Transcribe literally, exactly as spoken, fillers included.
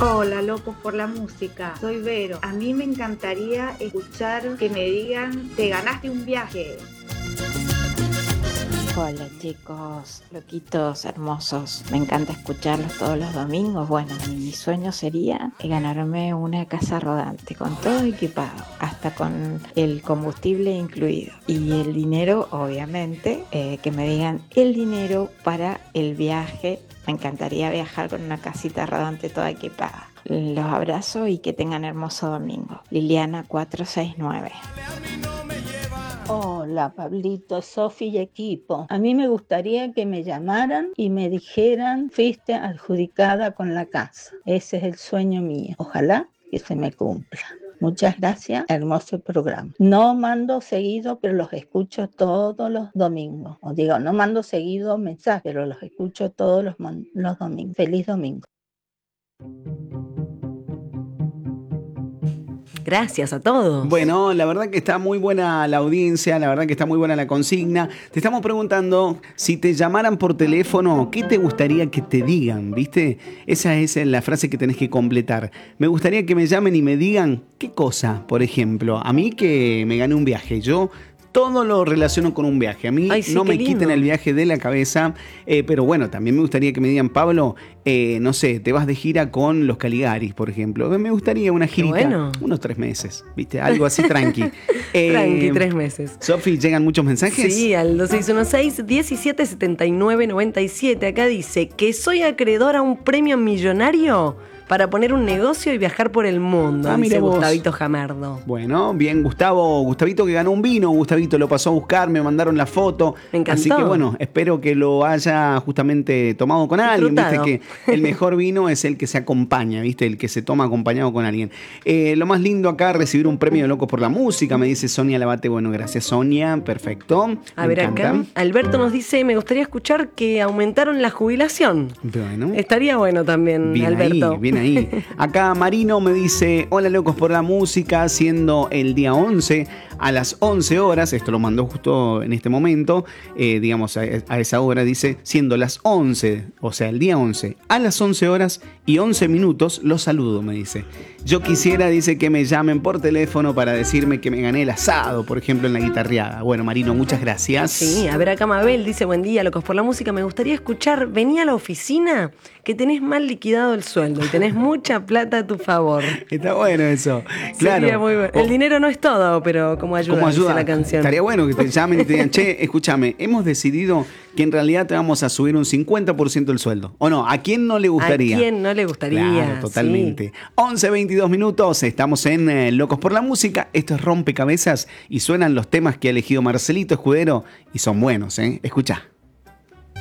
Hola, locos por la música. Soy Vero. A mí me encantaría escuchar que me digan, te ganaste un viaje. Hola chicos, loquitos, hermosos. Me encanta escucharlos todos los domingos. Bueno, mi sueño sería ganarme una casa rodante con todo equipado, hasta con el combustible incluido. Y el dinero, obviamente, eh, que me digan el dinero para el viaje. Me encantaría viajar con una casita rodante toda equipada. Los abrazo y que tengan hermoso domingo. Liliana cuatro seis nueve. Hola, Pablito, Sofi y equipo. A mí me gustaría que me llamaran y me dijeran, fuiste adjudicada con la casa. Ese es el sueño mío. Ojalá que se me cumpla. Muchas gracias, hermoso programa. No mando seguido, pero los escucho todos los domingos. Os digo, no mando seguido mensajes, pero los escucho todos los, mon- los domingos. Feliz domingo. Gracias a todos. Bueno, la verdad que está muy buena la audiencia, la verdad que está muy buena la consigna. Te estamos preguntando, si te llamaran por teléfono, ¿qué te gustaría que te digan? ¿Viste? Esa es la frase que tenés que completar. Me gustaría que me llamen y me digan, ¿qué cosa? Por ejemplo, a mí que me gané un viaje. Yo todo lo relaciono con un viaje. A mí Ay, sí, no me qué lindo. quiten el viaje de la cabeza, eh, pero bueno, también me gustaría que me digan, Pablo, eh, no sé, te vas de gira con los Caligaris, por ejemplo. Me gustaría una girita, bueno. unos tres meses, ¿viste? Algo así tranqui. Eh, Tranqui, tres meses. Sofi, ¿llegan muchos mensajes? Sí, al dos seis uno seis, diecisiete setenta y nueve noventa y siete. Acá dice que soy acreedor a un premio millonario para poner un negocio y viajar por el mundo, Ah, dice mira vos. Gustavito Jamerdo. Bueno, bien, Gustavo, Gustavito que ganó un vino, Gustavito lo pasó a buscar, me mandaron la foto. Me encantó. Así que bueno, espero que lo haya justamente tomado con alguien. Disfrutado. Viste que el mejor vino es el que se acompaña, ¿viste? El que se toma acompañado con alguien. Eh, lo más lindo acá, recibir un premio de Locos por la Música, me dice Sonia Labate. Bueno, gracias Sonia, perfecto. A Me ver encanta. acá, Alberto nos dice, me gustaría escuchar que aumentaron la jubilación. Bueno. Estaría bueno también, Bien Alberto. ahí, bien ahí. Acá Marino me dice, hola locos por la música, siendo el día once a las once horas, esto lo mandó justo en este momento, eh, digamos a, a esa hora, dice, siendo las once, o sea, el día once, a las once horas y once minutos, los saludo, me dice. Yo quisiera, dice, que me llamen por teléfono para decirme que me gané el asado, por ejemplo, en la guitarreada. Bueno, Marino, muchas gracias. Sí, a ver acá Mabel dice, buen día, locos por la música, me gustaría escuchar, vení a la oficina, que tenés mal liquidado el sueldo y tenés mucha plata a tu favor. Está bueno eso. Claro. Sería muy bueno. El O- dinero no es todo, pero como ayuda, Como ayuda, dice la canción. estaría bueno que te llamen y te digan, che, escúchame, hemos decidido que en realidad te vamos a subir un cincuenta por ciento del sueldo. ¿O no? ¿A quién no le gustaría? ¿A quién no le gustaría? Claro, totalmente. once veintidós minutos, estamos en eh, Locos por la Música. Esto es Rompecabezas y suenan los temas que ha elegido Marcelito Escudero y son buenos, ¿eh? Escuchá.